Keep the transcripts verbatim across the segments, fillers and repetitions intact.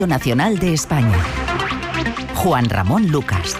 Nacional de España. Juan Ramón Lucas.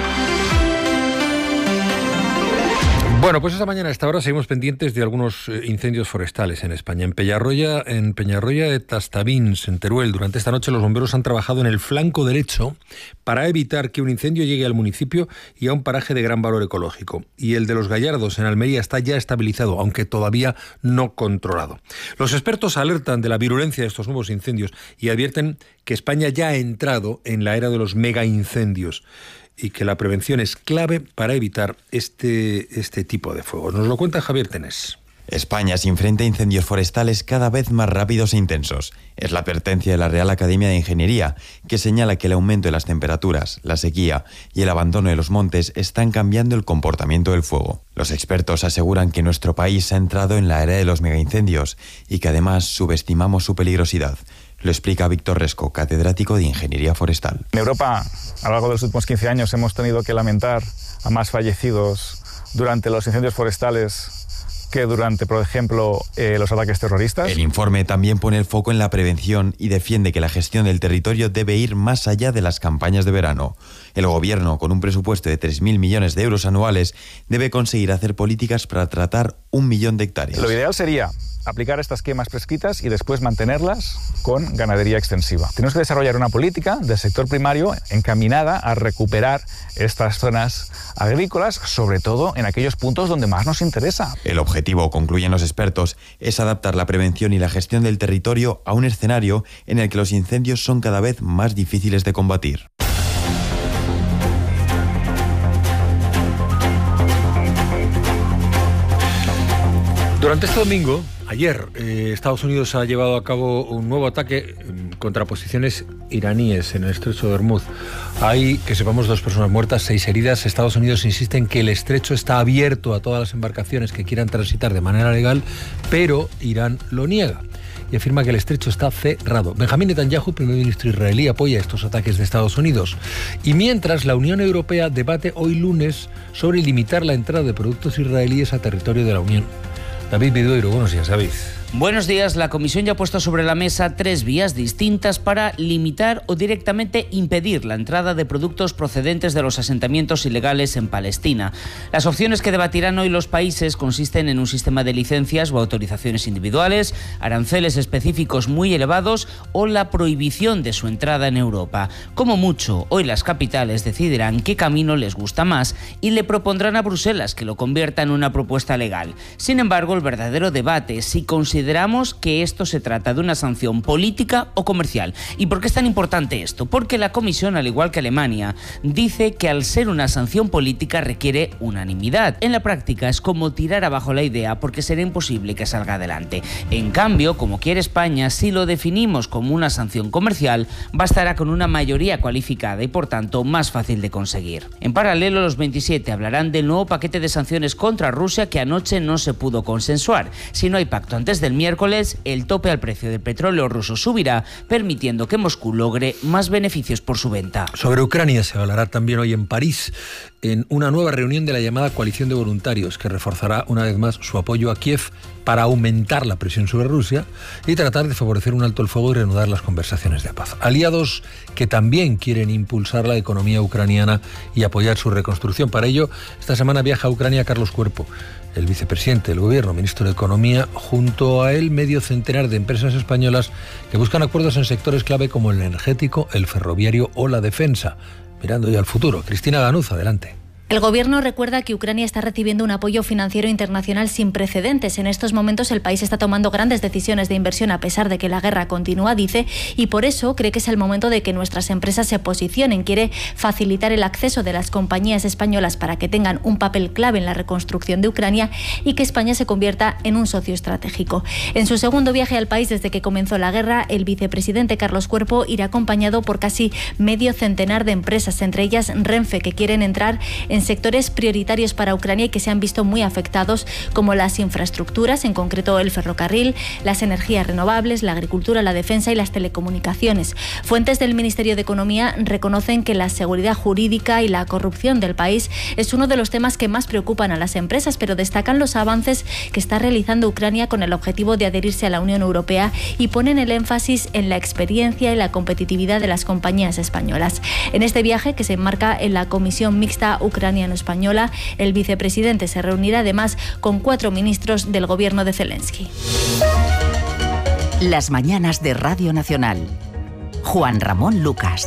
Bueno, pues esta mañana a esta hora seguimos pendientes de algunos incendios forestales en España. En Peñarroya, en Peñarroya de Tastavins, en Teruel, durante esta noche los bomberos han trabajado en el flanco derecho para evitar que un incendio llegue al municipio y a un paraje de gran valor ecológico. Y el de Los Gallardos, en Almería, está ya estabilizado, aunque todavía no controlado. Los expertos alertan de la virulencia de estos nuevos incendios y advierten que España ya ha entrado en la era de los mega incendios y que la prevención es clave para evitar este, este tipo de fuego. Nos lo cuenta Javier Tenés. España se enfrenta a incendios forestales cada vez más rápidos e intensos. Es la advertencia de la Real Academia de Ingeniería, que señala que el aumento de las temperaturas, la sequía y el abandono de los montes están cambiando el comportamiento del fuego. Los expertos aseguran que nuestro país ha entrado en la era de los megaincendios y que además subestimamos su peligrosidad. Lo explica Víctor Resco, catedrático de Ingeniería Forestal. En Europa, a lo largo de los últimos quince años, hemos tenido que lamentar a más fallecidos durante los incendios forestales que durante, por ejemplo, eh, los ataques terroristas. El informe también pone el foco en la prevención y defiende que la gestión del territorio debe ir más allá de las campañas de verano. El Gobierno, con un presupuesto de tres mil millones de euros anuales, debe conseguir hacer políticas para tratar un millón de hectáreas. Lo ideal sería aplicar estas quemas prescritas y después mantenerlas con ganadería extensiva. Tenemos que desarrollar una política del sector primario encaminada a recuperar estas zonas agrícolas, sobre todo en aquellos puntos donde más nos interesa. El objetivo, concluyen los expertos, es adaptar la prevención y la gestión del territorio a un escenario en el que los incendios son cada vez más difíciles de combatir. Durante este domingo, ayer, eh, Estados Unidos ha llevado a cabo un nuevo ataque eh, contra posiciones iraníes en el estrecho de Hormuz. Hay, que sepamos, dos personas muertas, seis heridas. Estados Unidos insiste en que el estrecho está abierto a todas las embarcaciones que quieran transitar de manera legal, pero Irán lo niega y afirma que el estrecho está cerrado. Benjamín Netanyahu, primer ministro israelí, apoya estos ataques de Estados Unidos. Y mientras, la Unión Europea debate hoy lunes sobre limitar la entrada de productos israelíes a territorio de la Unión. David Vidueiro, buenos días, David. Buenos días. La Comisión ya ha puesto sobre la mesa tres vías distintas para limitar o directamente impedir la entrada de productos procedentes de los asentamientos ilegales en Palestina. Las opciones que debatirán hoy los países consisten en un sistema de licencias o autorizaciones individuales, aranceles específicos muy elevados o la prohibición de su entrada en Europa. Como mucho, hoy las capitales decidirán qué camino les gusta más y le propondrán a Bruselas que lo convierta en una propuesta legal. Sin embargo, el verdadero debate es si consideran Consideramos que esto se trata de una sanción política o comercial. ¿Y por qué es tan importante esto? Porque la Comisión, al igual que Alemania, dice que al ser una sanción política requiere unanimidad. En la práctica es como tirar abajo la idea porque será imposible que salga adelante. En cambio, como quiere España, si lo definimos como una sanción comercial, bastará con una mayoría cualificada y por tanto más fácil de conseguir. En paralelo, los veintisiete hablarán del nuevo paquete de sanciones contra Rusia que anoche no se pudo consensuar. Si no hay pacto antes del miércoles, el tope al precio del petróleo ruso subirá, permitiendo que Moscú logre más beneficios por su venta. Sobre Ucrania se hablará también hoy en París, en una nueva reunión de la llamada Coalición de Voluntarios, que reforzará una vez más su apoyo a Kiev para aumentar la presión sobre Rusia y tratar de favorecer un alto el fuego y reanudar las conversaciones de paz. Aliados que también quieren impulsar la economía ucraniana y apoyar su reconstrucción. Para ello, esta semana viaja a Ucrania Carlos Cuerpo, el vicepresidente del Gobierno, ministro de Economía, junto a él medio centenar de empresas españolas que buscan acuerdos en sectores clave como el energético, el ferroviario o la defensa. Mirando ya al futuro. Cristina Ganuza, adelante. El Gobierno recuerda que Ucrania está recibiendo un apoyo financiero internacional sin precedentes. En estos momentos el país está tomando grandes decisiones de inversión a pesar de que la guerra continúa, dice, y por eso cree que es el momento de que nuestras empresas se posicionen. Quiere facilitar el acceso de las compañías españolas para que tengan un papel clave en la reconstrucción de Ucrania y que España se convierta en un socio estratégico. En su segundo viaje al país desde que comenzó la guerra, el vicepresidente Carlos Cuerpo irá acompañado por casi medio centenar de empresas, entre ellas Renfe, que quieren entrar en en sectores prioritarios para Ucrania y que se han visto muy afectados, como las infraestructuras, en concreto el ferrocarril, las energías renovables, la agricultura, la defensa y las telecomunicaciones. Fuentes del Ministerio de Economía reconocen que la seguridad jurídica y la corrupción del país es uno de los temas que más preocupan a las empresas, pero destacan los avances que está realizando Ucrania con el objetivo de adherirse a la Unión Europea y ponen el énfasis en la experiencia y la competitividad de las compañías españolas. En este viaje, que se enmarca en la Comisión Mixta Ucraniano-Española, el vicepresidente se reunirá además con cuatro ministros del gobierno de Zelensky. Las mañanas de Radio Nacional. Juan Ramón Lucas.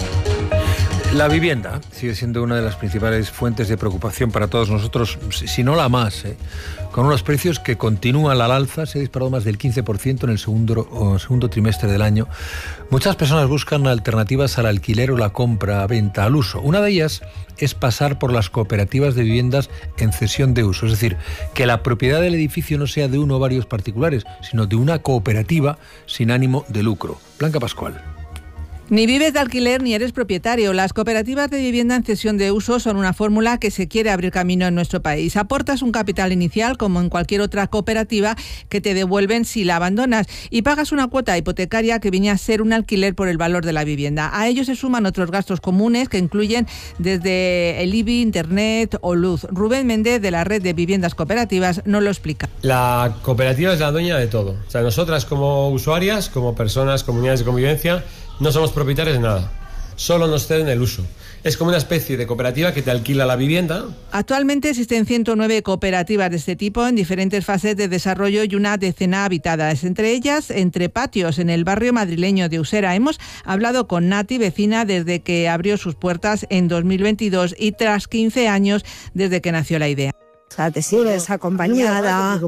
La vivienda sigue siendo una de las principales fuentes de preocupación para todos nosotros, si no la más, ¿eh? Con unos precios que continúan al alza. Se ha disparado más del quince por ciento en el segundo, o segundo trimestre del año. Muchas personas buscan alternativas al alquiler o la compra, venta, al uso. Una de ellas es pasar por las cooperativas de viviendas en cesión de uso, es decir, que la propiedad del edificio no sea de uno o varios particulares, sino de una cooperativa sin ánimo de lucro. Blanca Pascual. Ni vives de alquiler ni eres propietario. Las cooperativas de vivienda en cesión de uso son una fórmula que se quiere abrir camino en nuestro país. Aportas un capital inicial, como en cualquier otra cooperativa, que te devuelven si la abandonas, y pagas una cuota hipotecaria que viene a ser un alquiler por el valor de la vivienda. A ello se suman otros gastos comunes que incluyen desde el I B I, internet o luz. Rubén Méndez, de la red de viviendas cooperativas, nos lo explica. La cooperativa es la dueña de todo. O sea, nosotras como usuarias, como personas, comunidades de convivencia, no somos propietarios de nada, solo nos ceden el uso. Es como una especie de cooperativa que te alquila la vivienda. Actualmente existen ciento nueve cooperativas de este tipo en diferentes fases de desarrollo y una decena habitadas, entre ellas Entre Patios, en el barrio madrileño de Usera. Hemos hablado con Nati, vecina desde que abrió sus puertas en dos mil veintidós y tras quince años desde que nació la idea. O sea, te sientes acompañada,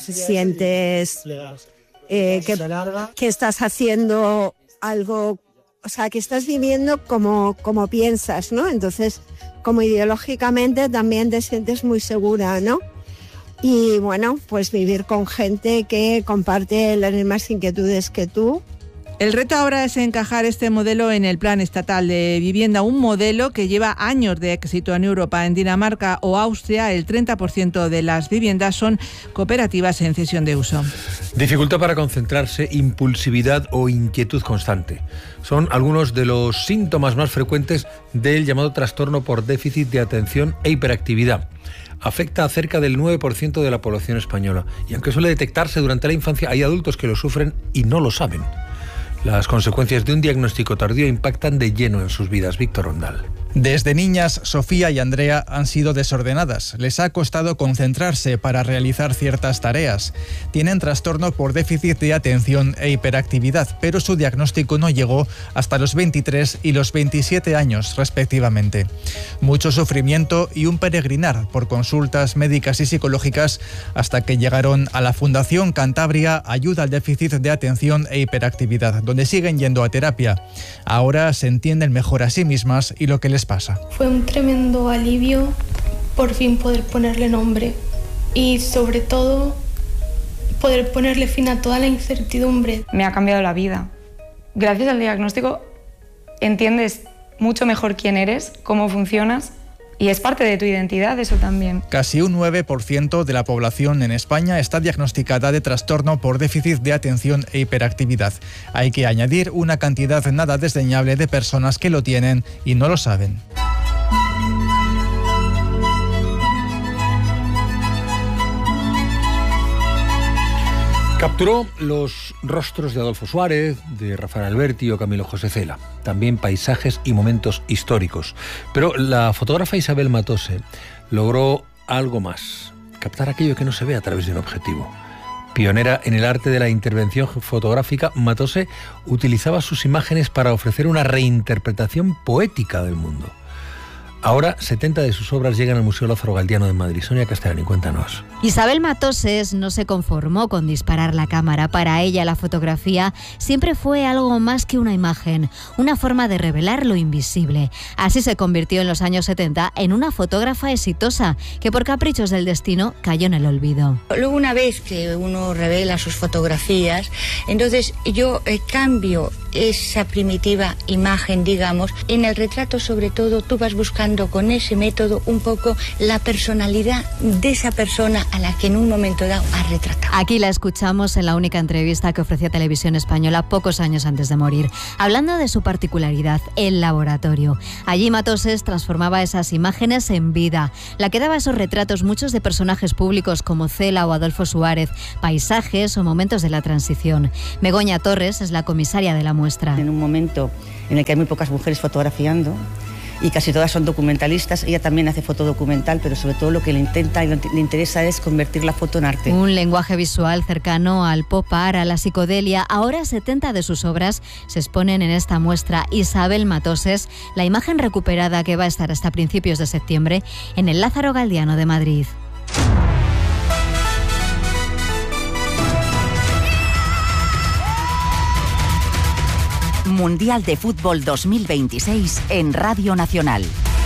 sientes eh, que, que estás haciendo algo, o sea, que estás viviendo como, como piensas, ¿no? Entonces, como ideológicamente también te sientes muy segura, ¿no? Y bueno, pues vivir con gente que comparte las mismas inquietudes que tú. El reto ahora es encajar este modelo en el Plan Estatal de Vivienda, un modelo que lleva años de éxito en Europa. En Dinamarca o Austria, el treinta por ciento de las viviendas son cooperativas en cesión de uso. Dificultad para concentrarse, impulsividad o inquietud constante. Son algunos de los síntomas más frecuentes del llamado trastorno por déficit de atención e hiperactividad. Afecta a cerca del nueve por ciento de la población española. Y aunque suele detectarse durante la infancia, hay adultos que lo sufren y no lo saben. Las consecuencias de un diagnóstico tardío impactan de lleno en sus vidas. Víctor Rondal. Desde niñas, Sofía y Andrea han sido desordenadas. Les ha costado concentrarse para realizar ciertas tareas. Tienen trastorno por déficit de atención e hiperactividad, pero su diagnóstico no llegó hasta los veintitrés y los veintisiete años, respectivamente. Mucho sufrimiento y un peregrinar por consultas médicas y psicológicas hasta que llegaron a la Fundación Cantabria Ayuda al Déficit de Atención e Hiperactividad, donde siguen yendo a terapia. Ahora se entienden mejor a sí mismas y lo que les pasa. Fue un tremendo alivio por fin poder ponerle nombre y sobre todo poder ponerle fin a toda la incertidumbre. Me ha cambiado la vida. Gracias al diagnóstico entiendes mucho mejor quién eres, cómo funcionas y es parte de tu identidad eso también. Casi un nueve por ciento de la población en España está diagnosticada de trastorno por déficit de atención e hiperactividad. Hay que añadir una cantidad nada desdeñable de personas que lo tienen y no lo saben. Capturó los rostros de Adolfo Suárez, de Rafael Alberti o Camilo José Cela, también paisajes y momentos históricos. Pero la fotógrafa Isabel Matose logró algo más, captar aquello que no se ve a través de un objetivo. Pionera en el arte de la intervención fotográfica, Matose utilizaba sus imágenes para ofrecer una reinterpretación poética del mundo. Ahora, setenta de sus obras llegan al Museo Lázaro Galdiano de Madrid. Sonia Castellani, cuéntanos. Isabel Matoses no se conformó con disparar la cámara. Para ella, la fotografía siempre fue algo más que una imagen, una forma de revelar lo invisible. Así se convirtió en los años setenta en una fotógrafa exitosa que por caprichos del destino cayó en el olvido. Luego, una vez que uno revela sus fotografías, entonces yo eh, cambio esa primitiva imagen, digamos. En el retrato, sobre todo, tú vas buscando con ese método un poco la personalidad de esa persona a la que en un momento dado has retratado. Aquí la escuchamos en la única entrevista que ofrecía Televisión Española pocos años antes de morir, hablando de su particularidad, el laboratorio. Allí Matoses transformaba esas imágenes en vida. La que daba esos retratos, muchos de personajes públicos como Cela o Adolfo Suárez, paisajes o momentos de la transición. Begoña Torres es la comisaria de la muestra. En un momento en el que hay muy pocas mujeres fotografiando y casi todas son documentalistas, ella también hace foto documental, pero sobre todo lo que le intenta y le interesa es convertir la foto en arte. Un lenguaje visual cercano al pop art, a la psicodelia. Ahora setenta de sus obras se exponen en esta muestra. Isabel Matoses, la imagen recuperada que va a estar hasta principios de septiembre en el Lázaro Galdiano de Madrid. Mundial de Fútbol dos mil veintiséis en Radio Nacional.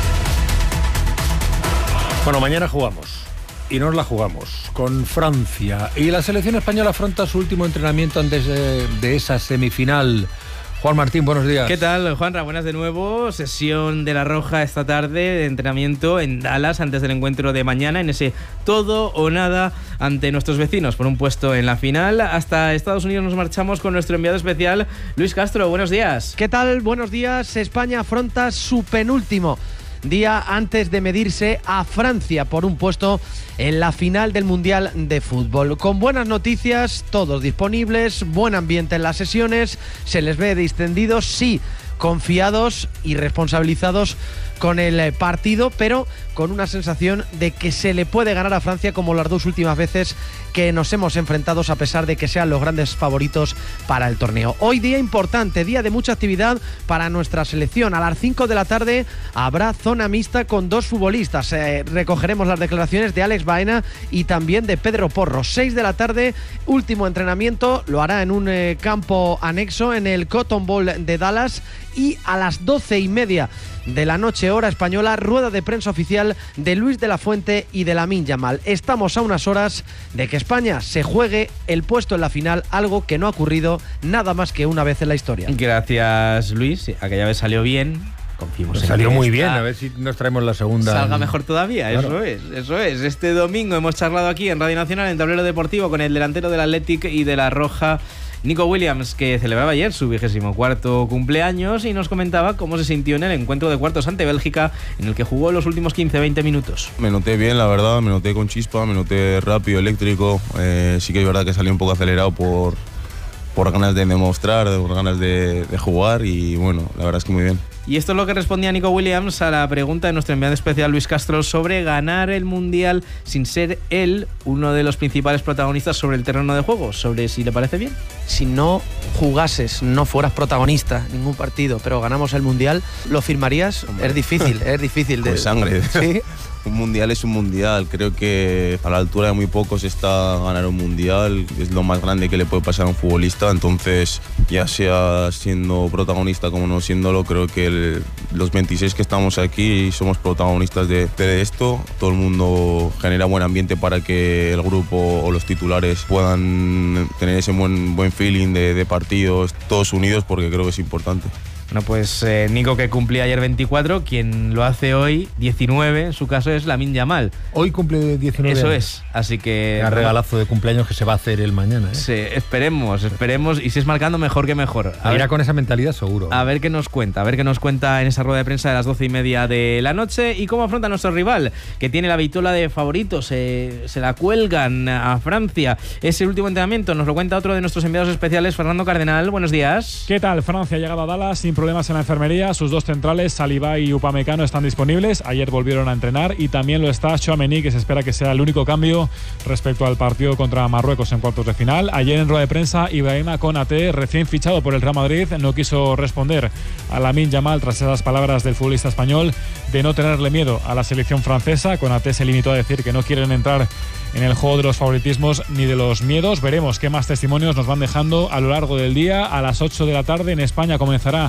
Bueno, mañana jugamos. Y nos la jugamos con Francia. Y la selección española afronta su último entrenamiento antes de, de esa semifinal. Juan Martín, buenos días. ¿Qué tal, Juanra? Buenas de nuevo. Sesión de La Roja esta tarde de entrenamiento en Dallas antes del encuentro de mañana en ese todo o nada ante nuestros vecinos por un puesto en la final. Hasta Estados Unidos nos marchamos con nuestro enviado especial, Luis Castro. Buenos días. ¿Qué tal? Buenos días. España afronta su penúltimo día antes de medirse a Francia por un puesto en la final del Mundial de Fútbol. Con buenas noticias, todos disponibles, buen ambiente en las sesiones, se les ve distendidos, sí, confiados y responsabilizados con el partido, pero con una sensación de que se le puede ganar a Francia como las dos últimas veces que nos hemos enfrentado, a pesar de que sean los grandes favoritos para el torneo. Hoy día importante, día de mucha actividad para nuestra selección. A las cinco de la tarde habrá zona mixta con dos futbolistas. Eh, recogeremos las declaraciones de Alex Baena y también de Pedro Porro. seis de la tarde, último entrenamiento, lo hará en un eh, campo anexo en el Cotton Bowl de Dallas, y a las doce y media de la noche, hora española, rueda de prensa oficial de Luis de la Fuente y de Lamine Yamal. Estamos a unas horas de que España se juegue el puesto en la final, algo que no ha ocurrido nada más que una vez en la historia. Gracias, Luis. Aquella vez salió bien. Confiemos en salió muy bien, a ver si nos traemos la segunda. Salga mejor todavía, claro. Eso es, eso es. Este domingo hemos charlado aquí en Radio Nacional, en Tablero Deportivo, con el delantero del Athletic y de La Roja, Nico Williams, que celebraba ayer su vigésimo cuarto cumpleaños y nos comentaba cómo se sintió en el encuentro de cuartos ante Bélgica, en el que jugó los últimos quince a veinte minutos. Me noté bien, la verdad, me noté con chispa, me noté rápido, eléctrico. Eh, sí que es verdad que salí un poco acelerado por, por ganas de demostrar, por ganas de, de jugar, y bueno, la verdad es que muy bien. Y esto es lo que respondía Nico Williams a la pregunta de nuestro enviado especial Luis Castro sobre ganar el Mundial sin ser él uno de los principales protagonistas sobre el terreno de juego, sobre si le parece bien. Si no jugases, no fueras protagonista en ningún partido, pero ganamos el Mundial, ¿lo firmarías? Hombre. Es difícil, es difícil. De sangre. ¿Sí? Un mundial es un mundial. Creo que a la altura de muy pocos está ganar un mundial. Es lo más grande que le puede pasar a un futbolista. Entonces, ya sea siendo protagonista como no siéndolo, creo que el, los veintiséis que estamos aquí somos protagonistas de, de esto. Todo el mundo genera buen ambiente para que el grupo o los titulares puedan tener ese buen, buen feeling de, de partidos, todos unidos, porque creo que es importante. Bueno, pues eh, Nico, que cumplía ayer veinticuatro, quien lo hace hoy diecinueve, en su caso es Lamine Yamal. Hoy cumple diecinueve. Eso años. Es, así que... Un regalazo de cumpleaños que se va a hacer el mañana, ¿eh? Sí, esperemos, esperemos, y si es marcando, mejor que mejor. A Irá ver, con esa mentalidad seguro. A ver qué nos cuenta, a ver qué nos cuenta en esa rueda de prensa de las doce y media de la noche, y cómo afronta a nuestro rival, que tiene la vitola de favoritos, se, se la cuelgan a Francia. Ese último entrenamiento nos lo cuenta otro de nuestros enviados especiales, Fernando Cardenal. Buenos días. ¿Qué tal? Francia ha llegado a Dallas sin problemas en la enfermería. Sus dos centrales, Saliba y Upamecano, están disponibles. Ayer volvieron a entrenar, y también lo está Tchouaméni, que se espera que sea el único cambio respecto al partido contra Marruecos en cuartos de final. Ayer en rueda de prensa, Ibrahima Konaté, recién fichado por el Real Madrid, no quiso responder a Lamine Yamal tras esas palabras del futbolista español de no tenerle miedo a la selección francesa. Konaté se limitó a decir que no quieren entrar en el juego de los favoritismos ni de los miedos. Veremos qué más testimonios nos van dejando a lo largo del día. A las ocho de la tarde en España comenzará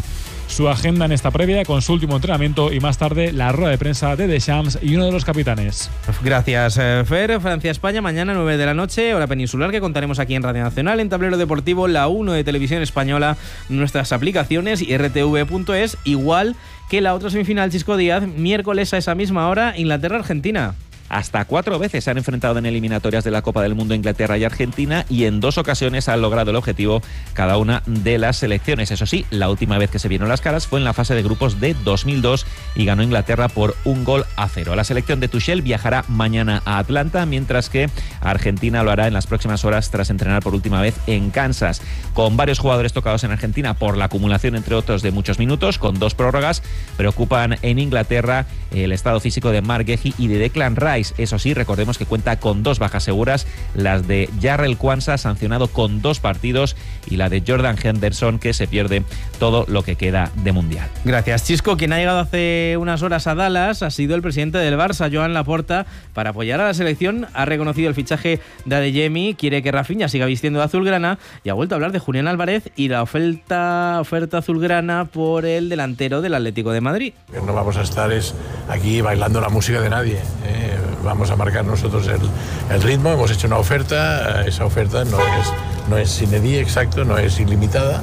su agenda en esta previa con su último entrenamiento y más tarde la rueda de prensa de Deschamps y uno de los capitanes. Gracias, Fer. Francia-España, mañana nueve de la noche, hora peninsular, que contaremos aquí en Radio Nacional, en Tablero Deportivo, la uno de Televisión Española, nuestras aplicaciones y R T V punto es, igual que la otra semifinal, Chisco Díaz, miércoles a esa misma hora, Inglaterra-Argentina. Hasta cuatro veces se han enfrentado en eliminatorias de la Copa del Mundo Inglaterra y Argentina y en dos ocasiones han logrado el objetivo cada una de las selecciones. Eso sí, la última vez que se vieron las caras fue en la fase de grupos de dos mil dos y ganó Inglaterra por un gol a cero. La selección de Tuchel viajará mañana a Atlanta, mientras que Argentina lo hará en las próximas horas tras entrenar por última vez en Kansas. Con varios jugadores tocados en Argentina por la acumulación, entre otros, de muchos minutos, con dos prórrogas, preocupan en Inglaterra el estado físico de Marc Guehi y de Declan Rice. Eso sí, recordemos que cuenta con dos bajas seguras, las de Jarrell Quansah, sancionado con dos partidos, y la de Jordan Henderson, que se pierde todo lo que queda de Mundial. Gracias, Chisco. Quien ha llegado hace unas horas a Dallas ha sido el presidente del Barça, Joan Laporta, para apoyar a la selección. Ha reconocido el fichaje de Adeyemi, quiere que Rafinha siga vistiendo de azulgrana y ha vuelto a hablar de Julián Álvarez y la oferta, oferta azulgrana por el delantero del Atlético de Madrid. No vamos a estar es aquí bailando la música de nadie, ¿eh? Vamos a marcar nosotros el, el ritmo. Hemos hecho una oferta, esa oferta no es, no es sine die, exacto, no es ilimitada.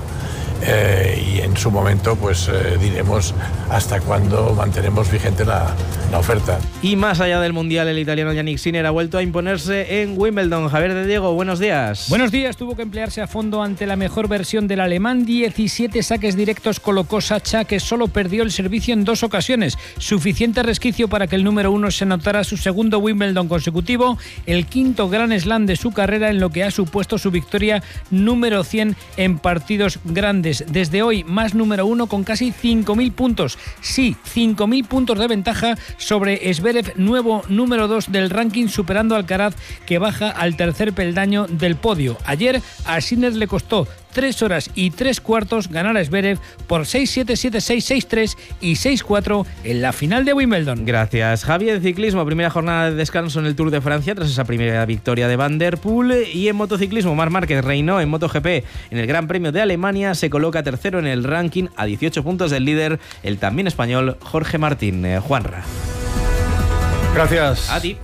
Eh, y en su momento pues eh, diremos hasta cuándo mantenemos vigente la, la oferta. Y más allá del Mundial, el italiano Yannick Sinner ha vuelto a imponerse en Wimbledon. Javier de Diego, buenos días. Buenos días. Tuvo que emplearse a fondo ante la mejor versión del alemán. diecisiete saques directos colocó Sacha, que solo perdió el servicio en dos ocasiones. Suficiente resquicio para que el número uno se anotara su segundo Wimbledon consecutivo, el quinto Grand Slam de su carrera, en lo que ha supuesto su victoria número cien en partidos grandes. Desde hoy, más número uno con casi cinco mil puntos. Sí, cinco mil puntos de ventaja sobre Zverev, nuevo número dos del ranking, superando a Alcaraz, que baja al tercer peldaño del podio. Ayer a Sinner le costó tres horas y tres cuartos ganar a Zverev por seis siete, siete seis, seis tres y seis cuatro en la final de Wimbledon. Gracias, Javi. En ciclismo, primera jornada de descanso en el Tour de Francia tras esa primera victoria de Van der Poel. Y en motociclismo, Marc Márquez reinó en MotoGP en el Gran Premio de Alemania, se coloca tercero en el ranking a dieciocho puntos del líder, el también español Jorge Martín. Eh, Juanra. Gracias. A ti.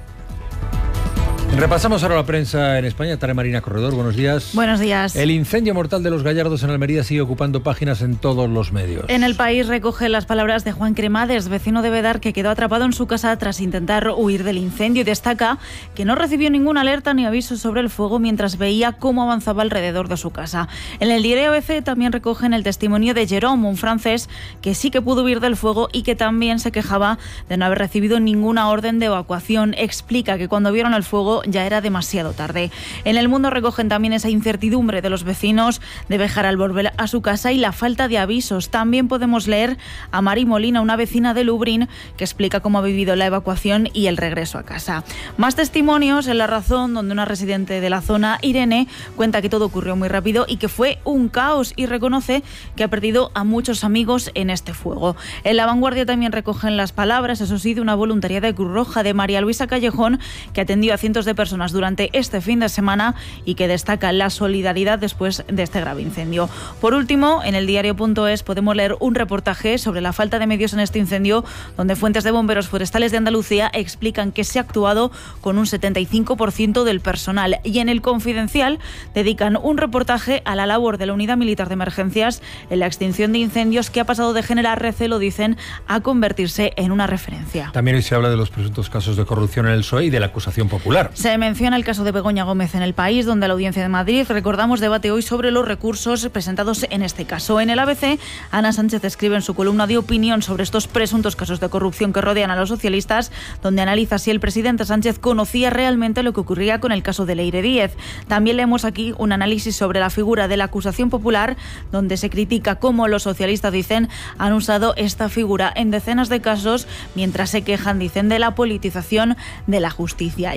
Repasamos ahora la prensa en España. Tarea Marina Corredor, buenos días. Buenos días. El incendio mortal de los Gallardos en Almería sigue ocupando páginas en todos los medios. En El País recoge las palabras de Juan Cremades, vecino de Bedar, que quedó atrapado en su casa tras intentar huir del incendio, y destaca que no recibió ninguna alerta ni aviso sobre el fuego mientras veía cómo avanzaba alrededor de su casa. En el diario A B C también recogen el testimonio de Jérôme, un francés que sí que pudo huir del fuego y que también se quejaba de no haber recibido ninguna orden de evacuación. Explica que cuando vieron el fuego ya era demasiado tarde. En El Mundo recogen también esa incertidumbre de los vecinos de Béjar al volver a su casa y la falta de avisos. También podemos leer a Mari Molina, una vecina de Lublin, que explica cómo ha vivido la evacuación y el regreso a casa. Más testimonios en La Razón, donde una residente de la zona, Irene, cuenta que todo ocurrió muy rápido y que fue un caos, y reconoce que ha perdido a muchos amigos en este fuego. En La Vanguardia también recogen las palabras, eso sí, de una voluntaria de Cruz Roja, de María Luisa Callejón, que atendió a cientos de personas durante este fin de semana y que destaca la solidaridad después de este grave incendio. Por último, en el diario punto es podemos leer un reportaje sobre la falta de medios en este incendio, donde fuentes de bomberos forestales de Andalucía explican que se ha actuado con un setenta y cinco por ciento del personal. Y en El Confidencial dedican un reportaje a la labor de la Unidad Militar de Emergencias en la extinción de incendios, que ha pasado de generar recelo, dicen, a convertirse en una referencia. También hoy se habla de los presuntos casos de corrupción en el P S O E y de la acusación popular. Se menciona el caso de Begoña Gómez en El País, donde la Audiencia de Madrid, recordamos, debate hoy sobre los recursos presentados en este caso. En el A B C, Ana Sánchez escribe en su columna de opinión sobre estos presuntos casos de corrupción que rodean a los socialistas, donde analiza si el presidente Sánchez conocía realmente lo que ocurría con el caso de Leire Díez. También leemos aquí un análisis sobre la figura de la acusación popular, donde se critica cómo los socialistas, dicen, han usado esta figura en decenas de casos, mientras se quejan, dicen, de la politización de la justicia. Y en el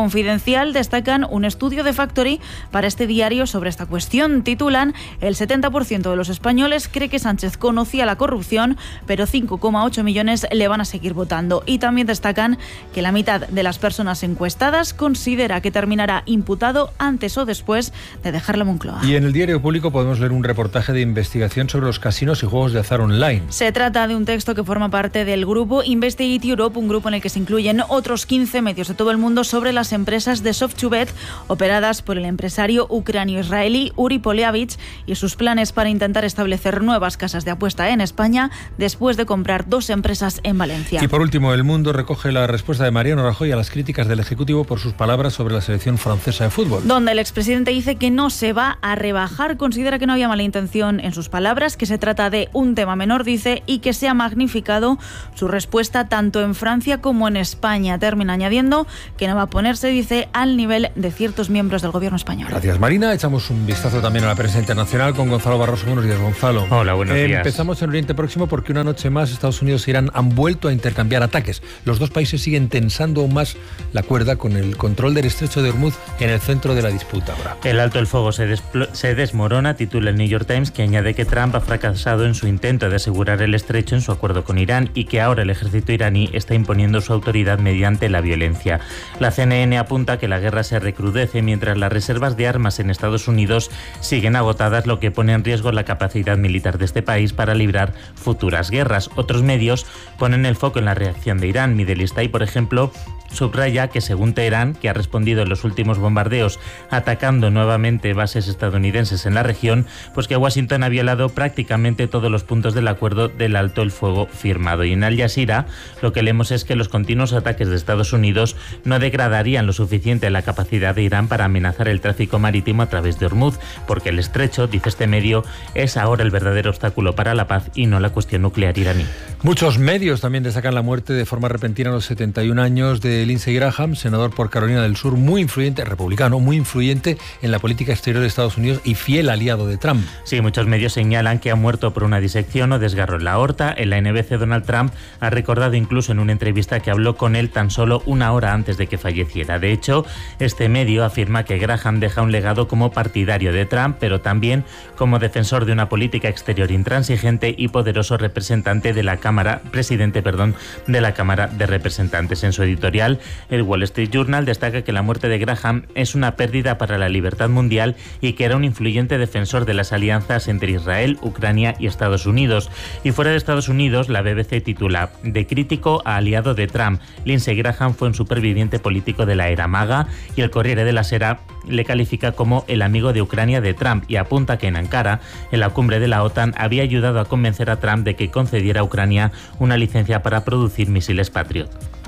Confidencial destacan un estudio de Factory para este diario sobre esta cuestión. Titulan: el setenta por ciento de los españoles cree que Sánchez conocía la corrupción, pero cinco coma ocho millones le van a seguir votando. Y también destacan que la mitad de las personas encuestadas considera que terminará imputado antes o después de dejar la Moncloa. Y en el diario Público podemos leer un reportaje de investigación sobre los casinos y juegos de azar online. Se trata de un texto que forma parte del grupo Investigate Europe, un grupo en el que se incluyen otros quince medios de todo el mundo sobre las empresas de Soft2Bet operadas por el empresario ucranio-israelí Uri Poliavich y sus planes para intentar establecer nuevas casas de apuesta en España después de comprar dos empresas en Valencia. Y por último, El Mundo recoge la respuesta de Mariano Rajoy a las críticas del Ejecutivo por sus palabras sobre la selección francesa de fútbol. Donde el expresidente dice que no se va a rebajar, considera que no había mala intención en sus palabras, que se trata de un tema menor, dice, y que se ha magnificado su respuesta tanto en Francia como en España. Termina añadiendo que no va a ponerse, dice, al nivel de ciertos miembros del gobierno español. Gracias, Marina. Echamos un vistazo también a la prensa internacional con Gonzalo Barroso. Buenos días, Gonzalo. Hola, buenos días. Empezamos en Oriente Próximo porque una noche más Estados Unidos e Irán han vuelto a intercambiar ataques. Los dos países siguen tensando aún más la cuerda con el control del estrecho de Hormuz en el centro de la disputa ahora. El alto el fuego se, se desmorona, titula el New York Times, que añade que Trump ha fracasado en su intento de asegurar el estrecho en su acuerdo con Irán y que ahora el ejército iraní está imponiendo su autoridad mediante la violencia. La C N N apunta que la guerra se recrudece mientras las reservas de armas en Estados Unidos siguen agotadas, lo que pone en riesgo la capacidad militar de este país para librar futuras guerras. Otros medios ponen el foco en la reacción de Irán. Middle East Eye, por ejemplo, subraya que según Teherán, que ha respondido en los últimos bombardeos atacando nuevamente bases estadounidenses en la región, pues que Washington ha violado prácticamente todos los puntos del acuerdo del alto el fuego firmado. Y en Al Jazeera lo que leemos es que los continuos ataques de Estados Unidos no degradarían lo suficiente la capacidad de Irán para amenazar el tráfico marítimo a través de Hormuz, porque el estrecho, dice este medio, es ahora el verdadero obstáculo para la paz y no la cuestión nuclear iraní. Muchos medios también destacan la muerte de forma repentina a los setenta y un años de Lindsey Graham, senador por Carolina del Sur, muy influyente, republicano, muy influyente en la política exterior de Estados Unidos y fiel aliado de Trump. Sí, muchos medios señalan que ha muerto por una disección o desgarro en la aorta. En la N B C, Donald Trump ha recordado incluso en una entrevista que habló con él tan solo una hora antes de que falleciera. De hecho, este medio afirma que Graham deja un legado como partidario de Trump, pero también como defensor de una política exterior intransigente y poderoso representante de la Cámara, presidente, perdón, de la Cámara de Representantes. En su editorial, el Wall Street Journal destaca que la muerte de Graham es una pérdida para la libertad mundial y que era un influyente defensor de las alianzas entre Israel, Ucrania y Estados Unidos. Y fuera de Estados Unidos, la B B C titula: de crítico a aliado de Trump, Lindsey Graham fue un superviviente político de la era MAGA, y el Corriere della Sera le califica como el amigo de Ucrania de Trump y apunta que en Ankara, en la cumbre de la OTAN, había ayudado a convencer a Trump de que concediera a Ucrania una licencia para producir misiles Patriot.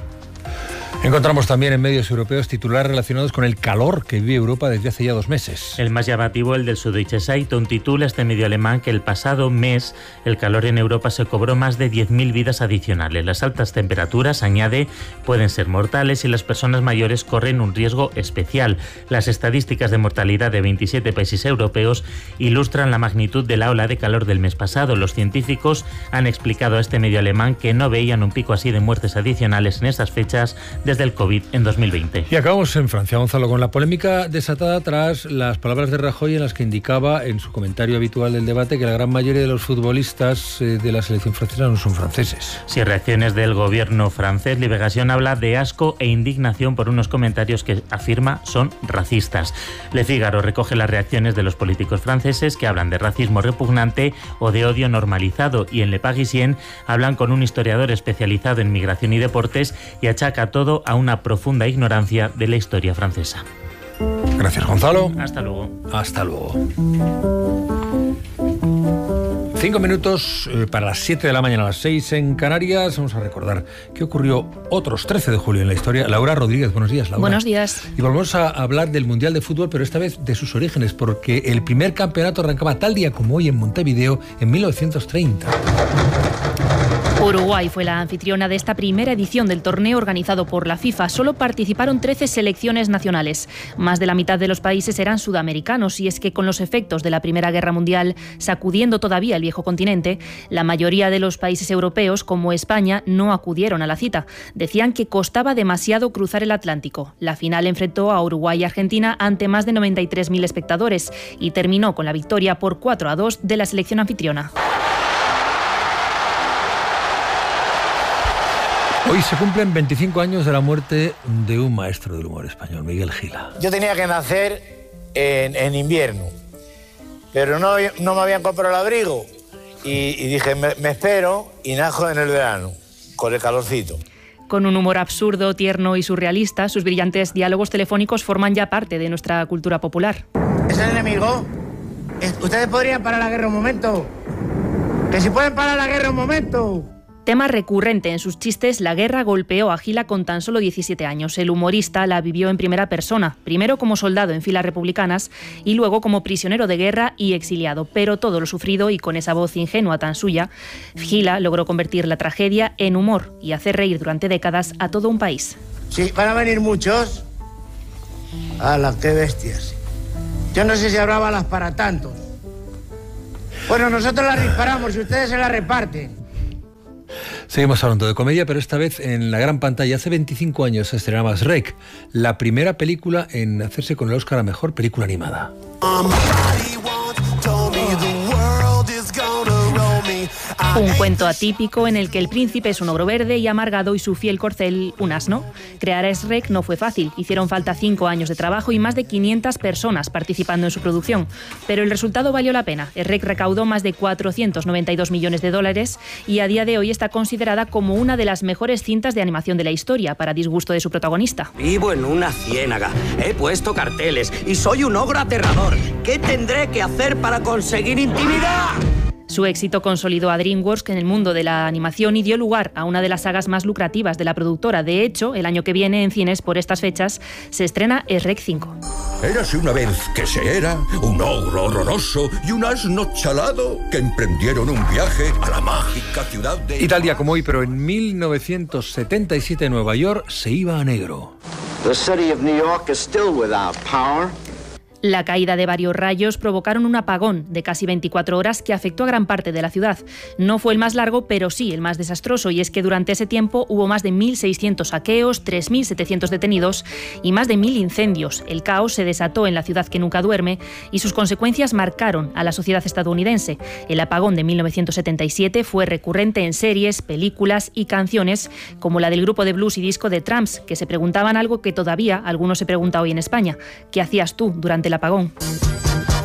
Encontramos también en medios europeos titulares relacionados con el calor que vive Europa desde hace ya dos meses. El más llamativo, el del Süddeutsche Zeitung, titula este medio alemán que el pasado mes el calor en Europa se cobró más de diez mil vidas adicionales. Las altas temperaturas, añade, pueden ser mortales y las personas mayores corren un riesgo especial. Las estadísticas de mortalidad de veintisiete países europeos ilustran la magnitud de la ola de calor del mes pasado. Los científicos han explicado a este medio alemán que no veían un pico así de muertes adicionales en estas fechas desde el COVID en dos mil veinte. Y acabamos en Francia, Gonzalo, con la polémica desatada tras las palabras de Rajoy en las que indicaba en su comentario habitual del debate que la gran mayoría de los futbolistas eh, de la selección francesa no son franceses. Sí, reacciones del gobierno francés. Liberación habla de asco e indignación por unos comentarios que afirma son racistas. Le Figaro recoge las reacciones de los políticos franceses que hablan de racismo repugnante o de odio normalizado, y en Le Parisien hablan con un historiador especializado en migración y deportes y achaca todo a una profunda ignorancia de la historia francesa. Gracias, Gonzalo. Hasta luego. Hasta luego. Cinco minutos eh, para las siete de la mañana, a las seis en Canarias. Vamos a recordar qué ocurrió otros trece de julio en la historia. Laura Rodríguez, buenos días, Laura. Buenos días. Y volvemos a hablar del Mundial de Fútbol, pero esta vez de sus orígenes, porque el primer campeonato arrancaba tal día como hoy en Montevideo en mil novecientos treinta. Uruguay fue la anfitriona de esta primera edición del torneo organizado por la FIFA. Solo participaron trece selecciones nacionales. Más de la mitad de los países eran sudamericanos, y es que con los efectos de la Primera Guerra Mundial sacudiendo todavía el viejo continente, la mayoría de los países europeos, como España, no acudieron a la cita. Decían que costaba demasiado cruzar el Atlántico. La final enfrentó a Uruguay y Argentina ante más de noventa y tres mil espectadores y terminó con la victoria por cuatro a dos de la selección anfitriona. Hoy se cumplen veinticinco años de la muerte de un maestro del humor español, Miguel Gila. Yo tenía que nacer en, en invierno, pero no, no me habían comprado el abrigo y, y dije, me, me espero y najo en el verano, con el calorcito. Con un humor absurdo, tierno y surrealista, sus brillantes diálogos telefónicos forman ya parte de nuestra cultura popular. ¿Es el enemigo? ¿Ustedes podrían parar la guerra un momento? ¿Que si pueden parar la guerra un momento? Tema recurrente en sus chistes, la guerra golpeó a Gila con tan solo diecisiete años. El humorista la vivió en primera persona, primero como soldado en filas republicanas y luego como prisionero de guerra y exiliado. Pero todo lo sufrido, y con esa voz ingenua tan suya, Gila logró convertir la tragedia en humor y hacer reír durante décadas a todo un país. Sí, van a venir muchos. ¡Hala, qué bestias! Yo no sé si habrá balas para tantos. Bueno, nosotros las disparamos y ustedes se las reparten. Seguimos hablando de comedia, pero esta vez en la gran pantalla. Hace veinticinco años se estrenaba Shrek, la primera película en hacerse con el Oscar a Mejor Película Animada. Un cuento atípico en el que el príncipe es un ogro verde y amargado y su fiel corcel un asno. Crear a Shrek no fue fácil. Hicieron falta cinco años de trabajo y más de quinientas personas participando en su producción. Pero el resultado valió la pena. Shrek recaudó más de cuatrocientos noventa y dos millones de dólares y a día de hoy está considerada como una de las mejores cintas de animación de la historia, para disgusto de su protagonista. Vivo en una ciénaga, he puesto carteles y soy un ogro aterrador. ¿Qué tendré que hacer para conseguir intimidad? Su éxito consolidó a DreamWorks en el mundo de la animación y dio lugar a una de las sagas más lucrativas de la productora. De hecho, el año que viene en cines, por estas fechas, se estrena Shrek cinco. Érase una vez que se era un ogro horroroso y un asno chalado que emprendieron un viaje a la mágica ciudad de... Y tal día como hoy, pero en mil novecientos setenta y siete, Nueva York se iba a negro. The city of New York is still without power. La caída de varios rayos provocaron un apagón de casi veinticuatro horas que afectó a gran parte de la ciudad. No fue el más largo, pero sí el más desastroso, y es que durante ese tiempo hubo más de mil seiscientos saqueos, tres mil setecientos detenidos y más de mil incendios. El caos se desató en la ciudad que nunca duerme y sus consecuencias marcaron a la sociedad estadounidense. El apagón de mil novecientos setenta y siete fue recurrente en series, películas y canciones como la del grupo de blues y disco The Tramps, que se preguntaban algo que todavía algunos se preguntan hoy en España: ¿qué hacías tú durante el apagón?